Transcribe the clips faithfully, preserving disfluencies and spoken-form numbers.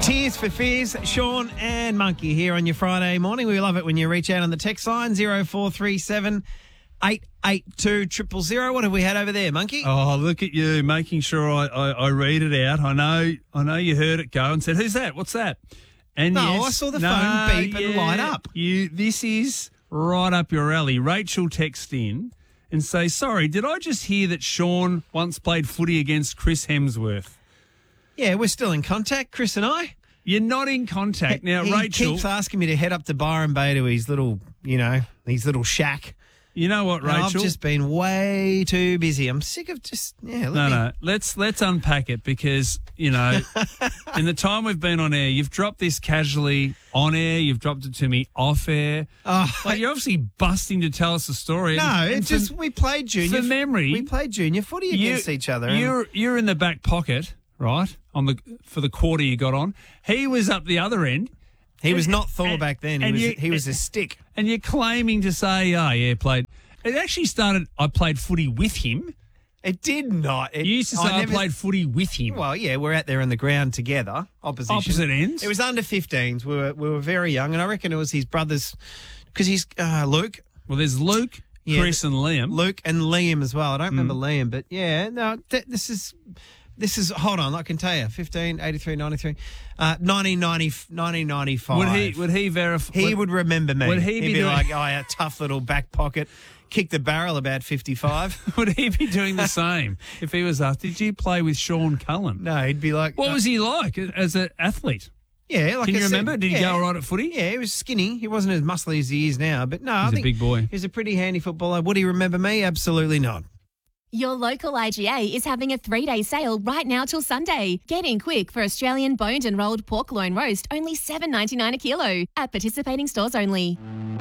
Tears for Fears, Sean and Monkey here on your Friday morning. We love it when you reach out on the text line, zero four three seven, eight eight two, zero zero zero. What have we had over there, Monkey? Oh, look at you, making sure I, I, I read it out. I know I know you heard it go and said, who's that? What's that? And no, yes, I saw the no, phone beep yeah, and light up. You, this is right up your alley. Rachel text in and say, sorry, did I just hear that Sean once played footy against Chris Hemsworth? Yeah, we're still in contact, Chris and I. You're not in contact. Now, he Rachel... keeps asking me to head up to Byron Bay to his little, you know, his little shack. You know what, Rachel? And I've just been way too busy. I'm sick of just, yeah. Let no, me... no. Let's let's unpack it because, you know, in the time we've been on air, you've dropped this casually on air. You've dropped it to me off air. Oh, like you're obviously busting to tell us a story. No, and, it's and just for, we played junior. For memory. We played junior footy you, against each other. And... You're you're in the back pocket, right, on the for the quarter you got on. He was up the other end. He was not Thor back then. He was you, he was a stick. And you're claiming to say, oh, yeah, played... It actually started, I played footy with him. It did not. It, you used to say I, never, I played footy with him. Well, yeah, we're out there on the ground together, opposition. Opposite ends. It was under fifteens. We were we were very young, and I reckon it was his brothers, because he's uh, Luke. Well, there's Luke, yeah, Chris, and Liam. Luke and Liam as well. I don't remember Mm. Liam, but yeah, no, th- this is. This is, hold on, I can tell you, fifteen, eighty-three, ninety-three, uh, nineteen ninety, nineteen ninety-five. Would he, would he verify? He would, would remember me. Would he He'd be, be, doing, like, oh, yeah, tough little back pocket, kick the barrel about fifty-five. Would he be doing the same if he was asked, did you play with Sean Cullen? No, he'd be like... What no. was he like as an athlete? Yeah, like Can I you said, remember? Did he yeah. go all right at footy? Yeah, he was skinny. He wasn't as muscly as he is now, but no, I He's a think big boy. He was a pretty handy footballer. Would he remember me? Absolutely not. Your local I G A is having a three-day sale right now till Sunday. Get in quick for Australian boned and rolled pork loin roast, only seven dollars ninety-nine a kilo. At participating stores only.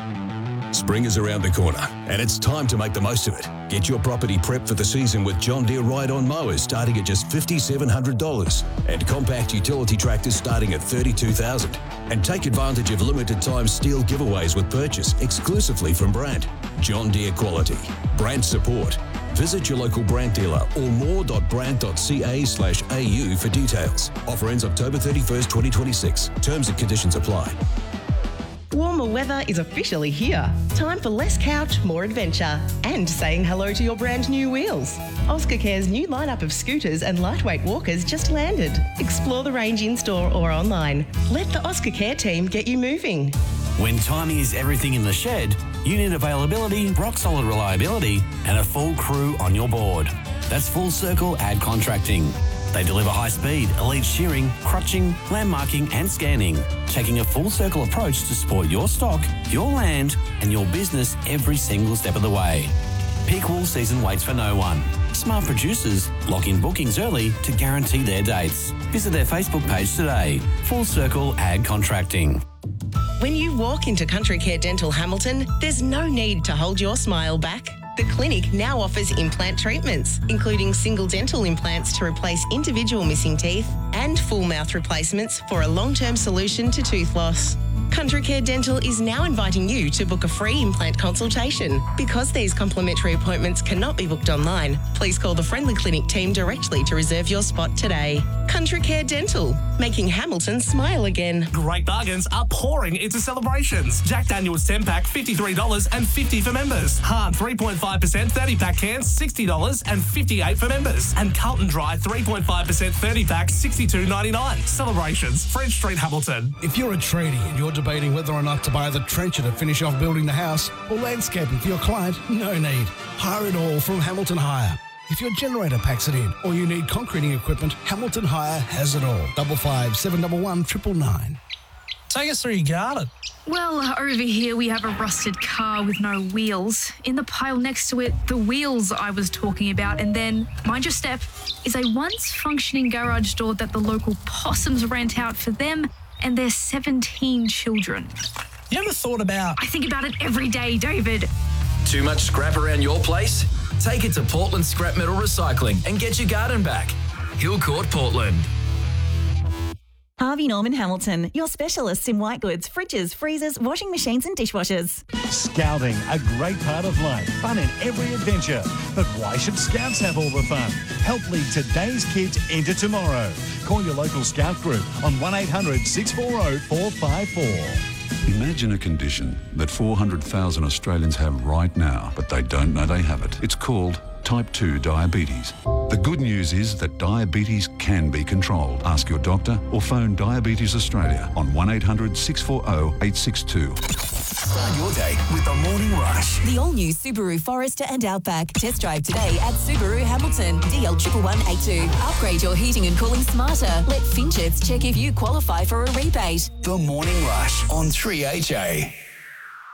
Spring is around the corner and it's time to make the most of it. Get your property prepped for the season with John Deere Ride-On mowers starting at just five thousand seven hundred dollars and compact utility tractors starting at thirty-two thousand dollars. And take advantage of limited time steel giveaways with purchase exclusively from Brandt. John Deere quality. Brandt support. Visit your local Brandt dealer or more.brandt.ca slash AU for details. Offer ends October thirty-first, twenty twenty-six. Terms and conditions apply. Warmer weather is officially here. Time for less couch, more adventure. And saying hello to your brand new wheels. Oscar Care's new lineup of scooters and lightweight walkers just landed. Explore the range in-store or online. Let the Oscar Care team get you moving. When timing is everything in the shed, you need availability, rock-solid reliability, and a full crew on your board. That's Full Circle Ad Contracting. They deliver high speed, elite shearing, crutching, landmarking and scanning, taking a full circle approach to support your stock, your land and your business every single step of the way. Peak wool season waits for no one. Smart producers lock in bookings early to guarantee their dates. Visit their Facebook page today. Full Circle Ad Contracting. When you walk into Country Care Dental Hamilton, there's no need to hold your smile back. The clinic now offers implant treatments, including single dental implants to replace individual missing teeth and full mouth replacements for a long-term solution to tooth loss. Country Care Dental is now inviting you to book a free implant consultation. Because these complimentary appointments cannot be booked online, please call the Friendly Clinic team directly to reserve your spot today. Country Care Dental, making Hamilton smile again. Great bargains are pouring into celebrations. Jack Daniel's ten pack, fifty-three dollars and fifty for members. Hahn three point five percent thirty pack cans, sixty dollars and fifty-eight for members. And Carlton Dry three point five percent thirty pack, sixty-two ninety-nine. Celebrations, French Street, Hamilton. If you're a tradie and you're debating whether or not to buy the trencher to finish off building the house or landscaping for your client, no need. Hire it all from Hamilton Hire. If your generator packs it in or you need concreting equipment, Hamilton Hire has it all. Double five seven double one triple nine. Take us through your garden. Well, over here we have a rusted car with no wheels. In the pile next to it, the wheels I was talking about. And then, mind your step, is a once functioning garage door that the local possums rent out for them and their seventeen children. You ever thought about... I think about it every day, David. Too much scrap around your place? Take it to Portland Scrap Metal Recycling and get your garden back. Hillcourt, Portland. Harvey Norman Hamilton, your specialists in white goods, fridges, freezers, washing machines and dishwashers. Scouting, a great part of life, fun in every adventure. But why should Scouting Scouts have all the fun. Help lead today's kids into tomorrow. Call your local Scout group on one eight hundred six four zero four five four. Imagine a condition that four hundred thousand Australians have right now, but they don't know they have it. It's called type two diabetes. The good news is that diabetes can be controlled. Ask your doctor or phone Diabetes Australia on one eight hundred six four zero eight six two. Start your day with the Morning Rush. The all-new Subaru Forester and Outback. Test drive today at Subaru Hamilton. D L one one one eight two. Upgrade your heating and cooling smarter. Let Finchets check if you qualify for a rebate. The Morning Rush on three H A.